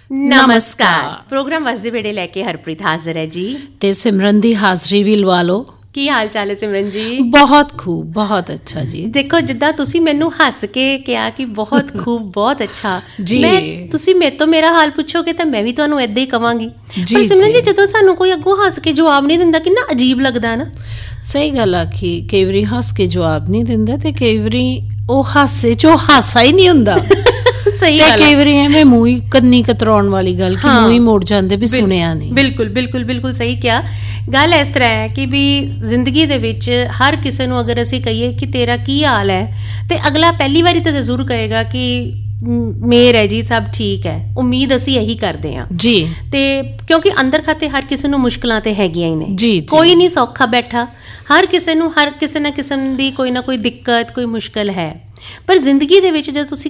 ਨਮਸਕਾਰ। ਪ੍ਰੋਗਰਾਮ ਵਸਦੇ ਵੇੜੇ ਲੈ ਕੇ ਹਰਪ੍ਰੀਤ ਹਾਜ਼ਰ ਹੈ ਜੀ, ਤੇ ਸਿਮਰਨ ਦੀ ਹਾਜ਼ਰੀ ਵੀ ਲਵਾ ਲਓ। ਕੀ ਹਾਲ ਚਾਲ ਹੈ ਸਿਮਰਨ ਜੀ? ਬਹੁਤ ਖੂਬ, ਬਹੁਤ ਅੱਛਾ ਜੀ। ਦੇਖੋ, ਜਿੱਦਾਂ ਤੁਸੀਂ ਮੈਨੂੰ ਹੱਸ ਕੇ ਕਿਹਾ ਕਿ ਬਹੁਤ ਖੂਬ, ਬਹੁਤ ਅੱਛਾ ਜੀ, ਤੁਸੀਂ ਮੇਰੇ ਤੋਂ ਮੇਰਾ ਹਾਲ ਪੁੱਛੋਗੇ ਤਾਂ ਮੈਂ ਵੀ ਤੁਹਾਨੂੰ ਏਦਾਂ ਹੀ ਕਵਾਂਗੀ। ਜੀ, ਪਰ ਸਿਮਰਨ ਜੀ, ਜਦੋਂ ਸਾਨੂੰ ਕੋਈ ਅੱਗੋਂ ਹੱਸ ਕੇ ਜਵਾਬ ਨਹੀਂ ਦਿੰਦਾ, ਕਿੰਨਾ ਅਜੀਬ ਲੱਗਦਾ ਨਾ। ਸਹੀ ਗੱਲ ਆਖੀ। ਕਈ ਵਾਰੀ ਹੱਸ ਕੇ ਜਵਾਬ ਨਹੀਂ ਦਿੰਦਾ ਤੇ ਕਈ ਵਾਰੀ ਉਹ ਹਾਸੇ 'ਚੋਂ ਹਾਸਾ ਹੀ ਨਹੀਂ ਹੁੰਦਾ। ਸਹੀ ਤੇ ਗੱਲ, ਕਈ ਵਾਰੀ ਐਵੇਂ ਮੂੰਹ ਹੀ ਕੰਨੀ ਕਤਰਾਉਣ ਵਾਲੀ ਗੱਲ ਕਿ ਮੂੰਹ ਹੀ ਮੋੜ ਜਾਂਦੇ ਵੀ ਸੁਣਿਆ ਨਹੀਂ। ਬਿਲਕੁਲ ਬਿਲਕੁਲ ਬਿਲਕੁਲ ਸਹੀ ਕਿਹਾ। ਗੱਲ ਇਸ ਤਰ੍ਹਾਂ ਹੈ ਕਿ ਵੀ ਜ਼ਿੰਦਗੀ ਦੇ ਵਿੱਚ ਹਰ ਕਿਸੇ ਨੂੰ ਅਗਰ ਅਸੀਂ ਕਹੀਏ ਕਿ ਤੇਰਾ ਕੀ ਹਾਲ ਹੈ, ਤੇ ਅਗਲਾ ਪਹਿਲੀ ਵਾਰੀ ਤਾਂ ਜ਼ਰੂਰ ਕਹੇਗਾ ਕਿ ਮੇਰ ਹੈ ਜੀ, ਸਭ ਠੀਕ ਹੈ। ਉਮੀਦ ਅਸੀਂ ਇਹੀ ਕਰਦੇ ਹਾਂ ਜੀ। ਤੇ ਕਿਉਂਕਿ ਅੰਦਰ ਖਾਤੇ ਹਰ ਕਿਸੇ ਨੂੰ ਮੁਸ਼ਕਲਾਂ ਤੇ ਹੈਗੀਆਂ ਹੀ ਨੇ ਜੀ, ਕੋਈ ਨਹੀਂ ਸੌਖਾ ਬੈਠਾ। ਹਰ ਕਿਸੇ ਨੂੰ ਹਰ ਕਿਸੇ ਨਾ ਕਿਸਮ ਦੀ ਕੋਈ ਨਾ ਕੋਈ ਦਿੱਕਤ, ਕੋਈ ਮੁਸ਼ਕਲ ਹੈ। ਪਰ ਜ਼ਿੰਦਗੀ ਦੇ ਵਿੱਚ ਜਦੋਂ ਤੁਸੀਂ